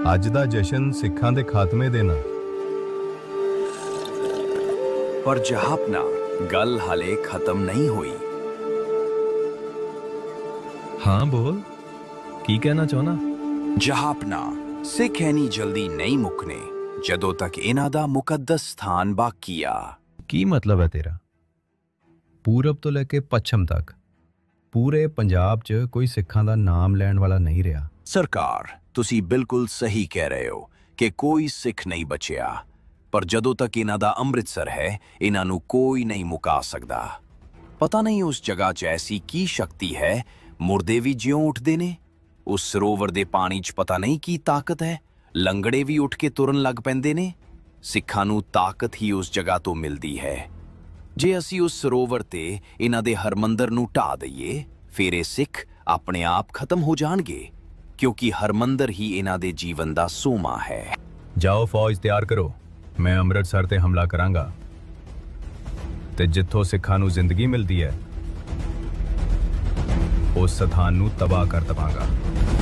ਅੱਜ ਦਾ ਜਸ਼ਨ ਸਿੱਖਾਂ ਦੇ ਖਾਤਮੇ ਦੇ ਨਾ। पर जहापना गल हाले खत्म नहीं हुई। हाँ बोल, की कहना चाहना? जहापना सिख ऐनी जल्दी नहीं मुकने जदों तक इन्हां दा मुकद्दस स्थान बाकी आ। की मतलब है तेरा? पूरब तो लेके पश्चिम तक पूरे पंजाब च कोई सिखां दा नाम लैण वाला नहीं रहा। सरकार, तुसी बिल्कुल सही कह रहे हो कि कोई सिख नहीं बचिया, पर जदों तक इन्हां दा अमृतसर है इन्हां नू कोई नहीं मुका सकदा। पता नहीं उस जगह च ऐसी की शक्ति है, मुर्दे भी ज्यों उठदे ने। उस सरोवर दे पानी च पता नहीं की ताकत है, लंगड़े भी उठ के तुरन लग पैंदे ने। सिखां नू ताकत ही उस जगह तो मिलदी है। जे असी उस सरोवर ते इन्हां दे हरमंदर नू ढा दईए फिर ये सिख अपने आप खत्म हो जाणगे, क्योंकि हरमंदर ही इन्हां दे जीवन दा सोमा है। जाओ फौज तैयार करो, मैं अमृतसर ते हमला करांगा ते जिथों सिखां नू जिंदगी मिलदी है उस स्थान नू तबाह कर दवांगा।